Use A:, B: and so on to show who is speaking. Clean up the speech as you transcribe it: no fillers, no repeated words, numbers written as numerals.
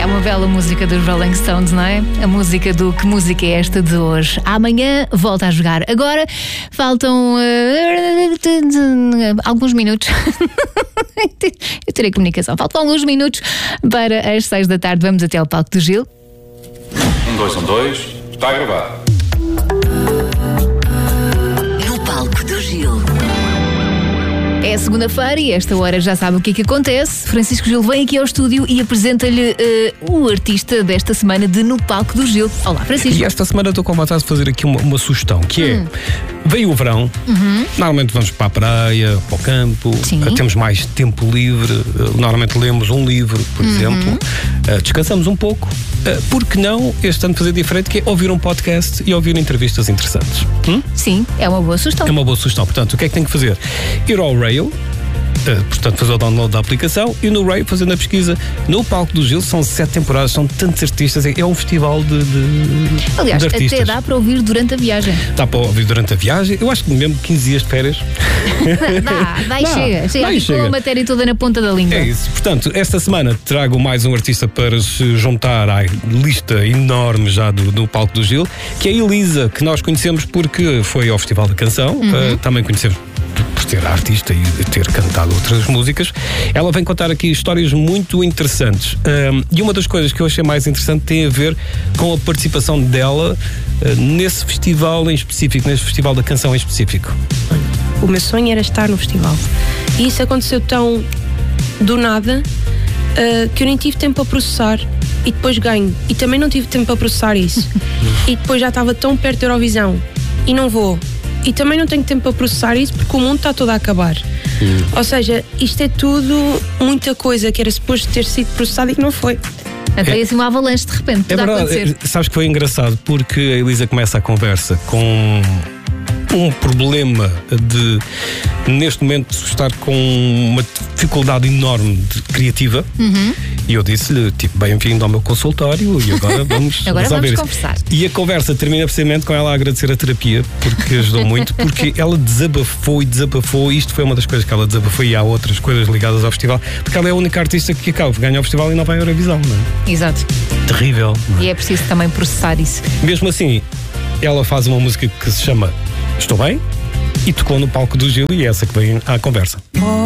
A: uma bela música dos Rolling Stones, não é? A música do Que Música é Esta de hoje. Amanhã volta a jogar. Agora faltam alguns minutos. Eu terei comunicação. Faltam alguns minutos para as 6 da tarde. Vamos até ao palco do Gil.
B: 1, 2, 1, 2. Está a gravar.
A: No palco do Gil. É segunda-feira e esta hora já sabe o que é que acontece. Francisco Gil vem aqui ao estúdio e apresenta-lhe o artista desta semana de No Palco do Gil. Olá, Francisco.
C: E esta semana estou com vontade de fazer aqui uma sugestão, que é, veio o verão, normalmente vamos para a praia, para o campo, temos mais tempo livre, normalmente lemos um livro, por exemplo, descansamos um pouco. Por que não este ano fazer diferente, que é ouvir um podcast e ouvir entrevistas interessantes?
A: Sim, é uma boa sugestão.
C: É uma boa sugestão. Portanto, o que é que tem que fazer? Ir ao Rail, portanto fazer o download da aplicação, e no Rail, fazendo a pesquisa, No Palco do Gil, são 7 temporadas, são tantos artistas, é um festival de
A: Aliás,
C: artistas.
A: até dá para ouvir durante a viagem.
C: Dá para ouvir durante a viagem, eu acho que mesmo 15 dias de férias.
A: Dá, chega. Ficou a matéria toda na ponta da língua.
C: É isso. Portanto, esta semana trago mais um artista para se juntar à lista enorme já do Palco do Gil, que é a Elisa, que nós conhecemos porque foi ao Festival da Canção, também conhecemos por ser artista e ter cantado outras músicas. Ela vem contar aqui histórias muito interessantes. E uma das coisas que eu achei mais interessante tem a ver com a participação dela nesse festival em específico, nesse Festival da Canção em específico.
D: O meu sonho era estar no festival. E isso aconteceu tão do nada que eu nem tive tempo a processar. E depois ganho. E também não tive tempo a processar isso. E depois já estava tão perto da Eurovisão. E não vou. E também não tenho tempo para processar isso porque o mundo está todo a acabar. Ou seja, isto é tudo muita coisa que era suposto ter sido processada e que não foi.
A: Até assim uma avalanche de repente.
C: É verdade. Sabes que foi engraçado porque a Elisa começa a conversa com um problema de, neste momento, estar com uma dificuldade enorme criativa. E eu disse-lhe, tipo, bem-vindo ao meu consultório e agora vamos resolver isso.
A: Conversar.
C: E a conversa termina precisamente com ela a agradecer a terapia, porque ajudou muito, porque ela desabafou, e isto foi uma das coisas que ela desabafou, e há outras coisas ligadas ao festival, porque ela é a única artista que acaba de ganhar o festival e não vai à Eurovisão, não é?
A: Exato.
C: Terrível. Não é?
A: E é preciso também processar isso.
C: Mesmo assim, ela faz uma música que se chama Estou Bem, e tocou no Palco do Gil, e é essa que vem à conversa.